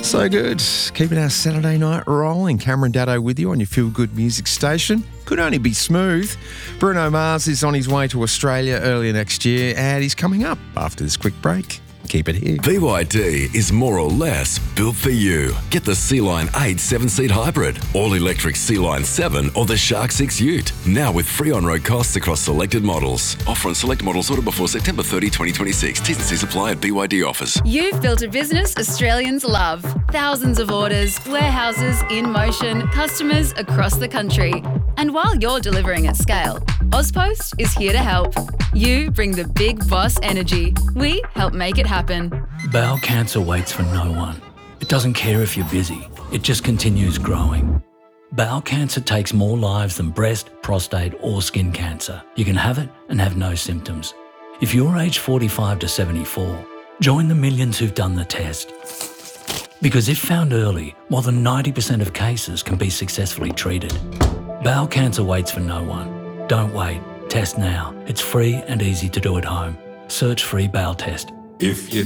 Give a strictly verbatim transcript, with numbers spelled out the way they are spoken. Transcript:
So good. Keeping our Saturday night rolling. Cameron Daddo with you on your Feel Good Music station. Could only be smooth. Bruno Mars is on his way to Australia earlier next year, and he's coming up after this quick break. Keep it here. B Y D is more or less built for you. Get the Sea-Line eight seven-seat hybrid, all-electric Sea-Line seven or the Shark six Ute. Now with free on-road costs across selected models. Offer on select models ordered before September thirtieth, twenty twenty-six. T's and C's apply at B Y D offers. You've built a business Australians love. Thousands of orders, warehouses in motion, customers across the country. And while you're delivering at scale, Ozpost is here to help. You bring the big boss energy. We help make it happen. Bowel cancer waits for no one. It doesn't care if you're busy. It just continues growing. Bowel cancer takes more lives than breast, prostate or skin cancer. You can have it and have no symptoms. If you're aged forty-five to seventy-four, join the millions who've done the test. Because if found early, more than ninety percent of cases can be successfully treated. Bowel cancer waits for no one. Don't wait. Test now. It's free and easy to do at home. Search free bowel test. If you